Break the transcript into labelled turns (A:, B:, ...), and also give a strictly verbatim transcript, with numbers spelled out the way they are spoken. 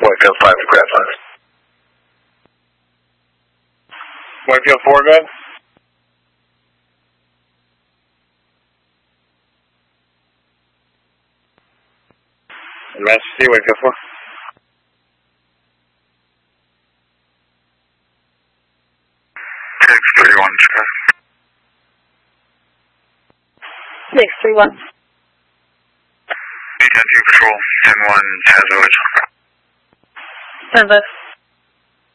A: Whitefield five to Grasslands.
B: Whitefield four, good. Master C, Whitefield four.
A: six three one, Chicago.
C: six three one.
A: B ten two Patrol, ten one, Taz Village.
C: ten five.